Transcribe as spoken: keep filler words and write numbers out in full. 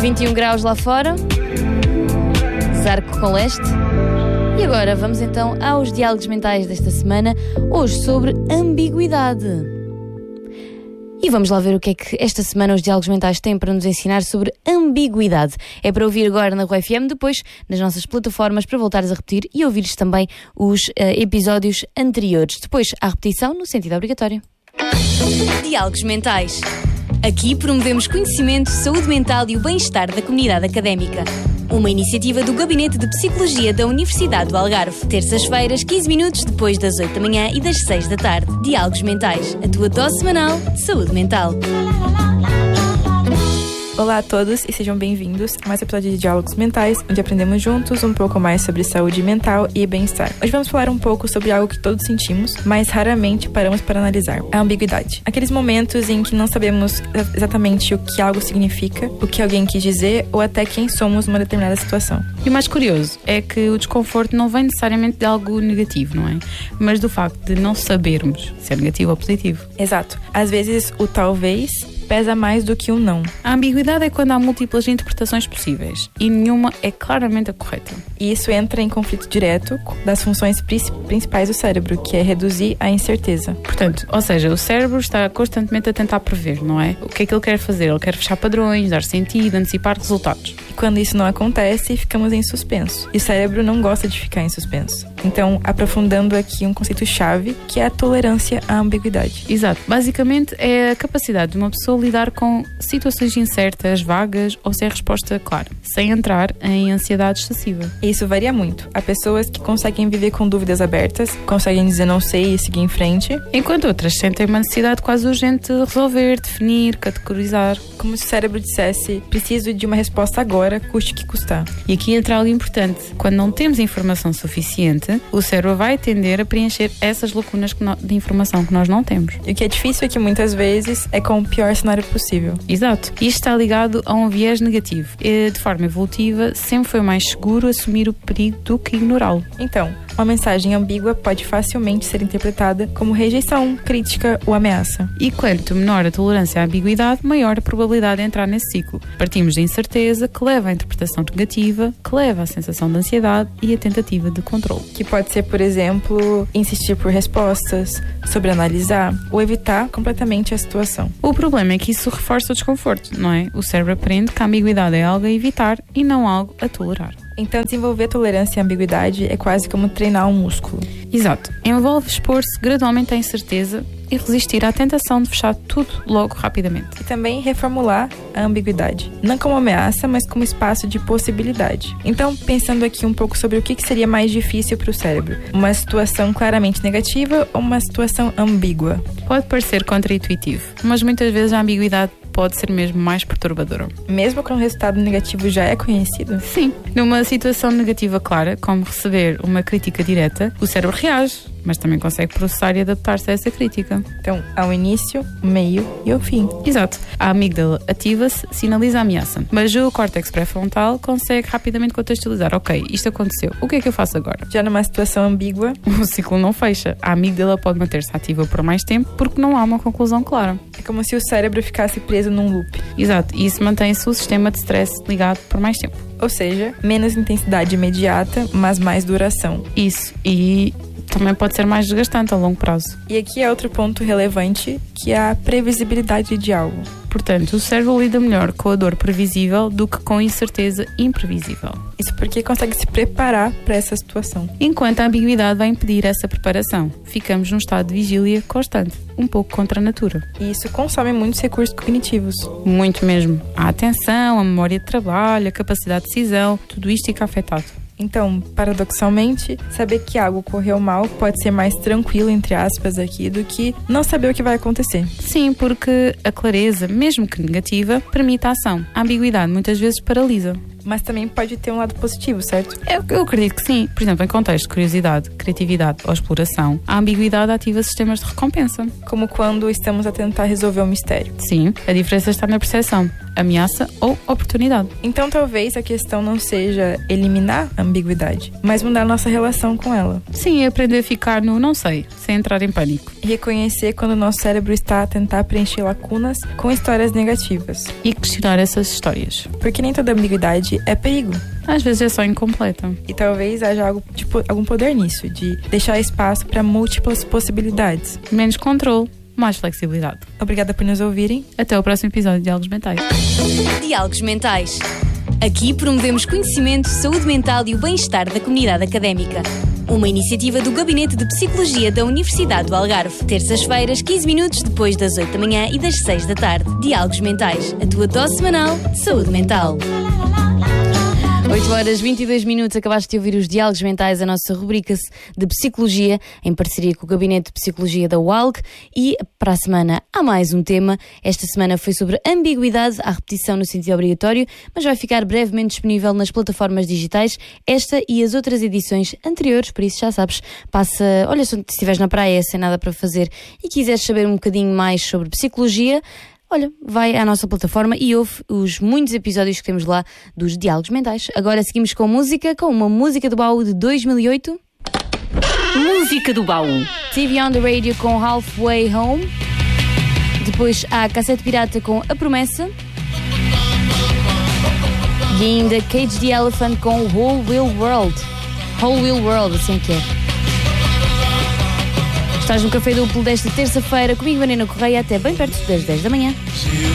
vinte e um graus lá fora, Zarco com leste. E agora vamos então aos diálogos mentais desta semana, hoje sobre ambiguidade. E vamos lá ver o que é que esta semana os diálogos mentais têm para nos ensinar sobre ambiguidade. É para ouvir agora na Rua F M, depois nas nossas plataformas para voltares a repetir e ouvires também os uh, episódios anteriores. Depois à repetição no sentido obrigatório. Diálogos mentais. Aqui promovemos conhecimento, saúde mental e o bem-estar da comunidade académica. Uma iniciativa do Gabinete de Psicologia da Universidade do Algarve. Terças-feiras, quinze minutos depois das oito da manhã e das seis da tarde. Diálogos Mentais, a tua dose semanal de saúde mental. Olá a todos e sejam bem-vindos a mais um episódio de Diálogos Mentais, onde aprendemos juntos um pouco mais sobre saúde mental e bem-estar. Hoje vamos falar um pouco sobre algo que todos sentimos, mas raramente paramos para analisar: a ambiguidade. Aqueles momentos em que não sabemos exatamente o que algo significa, o que alguém quis dizer ou até quem somos numa determinada situação. E o mais curioso é que o desconforto não vem necessariamente de algo negativo, não é? Mas do facto de não sabermos se é negativo ou positivo. Exato. Às vezes o talvez pesa mais do que um não. A ambiguidade é quando há múltiplas interpretações possíveis e nenhuma é claramente a correta. E isso entra em conflito direto das funções principais do cérebro, que é reduzir a incerteza. Portanto, ou seja, o cérebro está constantemente a tentar prever, não é? O que é que ele quer fazer? Ele quer fechar padrões, dar sentido, antecipar resultados. E quando isso não acontece, ficamos em suspenso. E o cérebro não gosta de ficar em suspenso. Então, aprofundando aqui um conceito-chave, que é a tolerância à ambiguidade. Exato. Basicamente, é a capacidade de uma pessoa lidar com situações incertas, vagas ou sem resposta clara, sem entrar em ansiedade excessiva. Isso varia muito. Há pessoas que conseguem viver com dúvidas abertas, conseguem dizer não sei e seguir em frente, enquanto outras sentem uma necessidade quase urgente de resolver, definir, categorizar. Como se o cérebro dissesse: preciso de uma resposta agora, custe o que custar. E aqui entra algo importante. Quando não temos informação suficiente, o cérebro vai tender a preencher essas lacunas de informação que nós não temos. E o que é difícil é que muitas vezes é com o pior cenário possível. Exato. Isto está ligado a um viés negativo. E, de forma evolutiva, sempre foi mais seguro assumir o perigo do que ignorá-lo. Então, uma mensagem ambígua pode facilmente ser interpretada como rejeição, crítica ou ameaça. E quanto menor a tolerância à ambiguidade, maior a probabilidade de entrar nesse ciclo. Partimos da incerteza, que leva à interpretação negativa, que leva à sensação de ansiedade e à tentativa de controle. Que pode ser, por exemplo, insistir por respostas, sobreanalisar ou evitar completamente a situação. O problema é que isso reforça o desconforto, não é? O cérebro aprende que a ambiguidade é algo a evitar e não algo a tolerar. Então, desenvolver tolerância à ambiguidade é quase como treinar um músculo. Exato. Envolve expor-se gradualmente à incerteza e resistir à tentação de fechar tudo logo rapidamente. E também reformular a ambiguidade. Não como ameaça, mas como espaço de possibilidade. Então, pensando aqui um pouco sobre o que seria mais difícil para o cérebro. Uma situação claramente negativa ou uma situação ambígua? Pode parecer contraintuitivo, mas muitas vezes a ambiguidade pode ser mesmo mais perturbadora. Mesmo quando o resultado negativo já é conhecido? Sim. Numa situação negativa clara, como receber uma crítica direta, o cérebro reage, mas também consegue processar e adaptar-se a essa crítica. Então, há o início, o meio e o fim. Exato. A amígdala ativa-se, sinaliza a ameaça, mas o córtex pré-frontal consegue rapidamente contextualizar. Ok, isto aconteceu, o que é que eu faço agora? Já numa situação ambígua, o ciclo não fecha. A amígdala pode manter-se ativa por mais tempo porque não há uma conclusão clara. É como se o cérebro ficasse preso num loop. Exato, e isso mantém-se o sistema de stress ligado por mais tempo. Ou seja, menos intensidade imediata, mas mais duração. Isso, e também pode ser mais desgastante a longo prazo. E aqui é outro ponto relevante, que é a previsibilidade de algo. Portanto, o cérebro lida melhor com a dor previsível do que com a incerteza imprevisível. Isso porque consegue se preparar para essa situação. Enquanto a ambiguidade vai impedir essa preparação, ficamos num estado de vigília constante, um pouco contra a natura. E isso consome muitos recursos cognitivos. Muito mesmo. A atenção, a memória de trabalho, a capacidade de decisão, tudo isto fica afetado. Então, paradoxalmente, saber que algo correu mal pode ser mais tranquilo, entre aspas, aqui, do que não saber o que vai acontecer. Sim, porque a clareza, mesmo que negativa, permite a ação. A ambiguidade muitas vezes paralisa. Mas também pode ter um lado positivo, certo? Eu, eu acredito que sim. Por exemplo, em contexto de curiosidade, criatividade ou exploração, a ambiguidade ativa sistemas de recompensa. Como quando estamos a tentar resolver um mistério. Sim, a diferença está na percepção. ameaça ou oportunidade. Então talvez a questão não seja eliminar a ambiguidade, mas mudar a nossa relação com ela. Sim, é aprender a ficar no não sei, sem entrar em pânico. Reconhecer quando o nosso cérebro está a tentar preencher lacunas com histórias negativas. E questionar essas histórias. Porque nem toda ambiguidade é perigo. Às vezes é só incompleta. E talvez haja algo, tipo, algum poder nisso, de deixar espaço para múltiplas possibilidades. Menos controle, mais flexibilidade. Obrigada por nos ouvirem. Até o próximo episódio de Diálogos Mentais. Diálogos Mentais. Aqui promovemos conhecimento, saúde mental e o bem-estar da comunidade académica. Uma iniciativa do Gabinete de Psicologia da Universidade do Algarve. Terças-feiras, quinze minutos depois das oito da manhã e das seis da tarde. Diálogos Mentais. A tua dose semanal de saúde mental. oito horas e vinte e dois minutos, acabaste de ouvir os Diálogos Mentais, a nossa rubrica de Psicologia, em parceria com o Gabinete de Psicologia da U A L G. E para a semana há mais um tema. Esta semana foi sobre ambiguidade, à repetição no sentido obrigatório, mas vai ficar brevemente disponível nas plataformas digitais, esta e as outras edições anteriores, por isso já sabes, passa, olha, se estiveres na praia sem nada para fazer e quiseres saber um bocadinho mais sobre psicologia, olha, vai à nossa plataforma e ouve os muitos episódios que temos lá dos Diálogos Mentais. Agora seguimos com música, com uma música do baú de dois mil e oito. Música do baú. T V on the Radio com Halfway Home. Depois há Cassete Pirata com A Promessa. E ainda Cage the Elephant com Whole Wheel World. Whole Wheel World, assim que é. Estás no Café Duplo desta terça-feira comigo, Mariana Correia, até bem perto das dez da manhã.